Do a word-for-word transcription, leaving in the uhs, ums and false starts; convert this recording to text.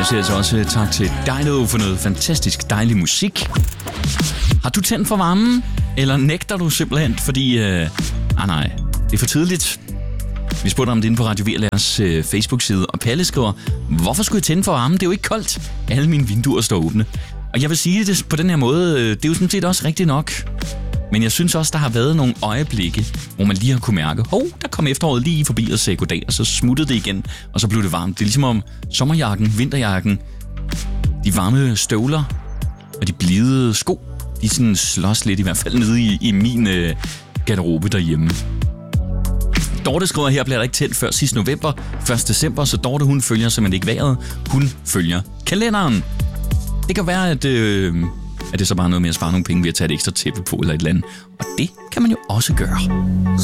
jeg siger altså også tak til Dido for noget fantastisk dejlig musik. Har du tændt for varmen? Eller nægter du simpelthen, fordi... Øh, ah nej, det er for tidligt. Vi spurgte om det inde på Radio Virlers øh, Facebook-side, og Palle skriver, hvorfor skulle jeg tænde for varmen? Det er jo ikke koldt. Alle mine vinduer står åbne. Og jeg vil sige det på den her måde, øh, det er jo sådan set også rigtigt nok. Men jeg synes også, der har været nogle øjeblikke, hvor man lige har kunne mærke, hov, der kom efteråret lige forbi og sagde goddag, og så smuttede det igen, og så blev det varmt. Det er ligesom om sommerjakken, vinterjakken, de varme støvler og de blide sko, de sådan slås lidt i hvert fald nede i, i min øh, garderobe derhjemme. Dorte skriver, her bliver der ikke tændt før sidste november, første december, så Dorte hun følger simpelthen ikke vejret, hun følger kalenderen. Det kan være, at... Øh, at det så bare noget med at spare nogle penge ved at tage et ekstra tæppe på eller et eller andet. Og det kan man jo også gøre.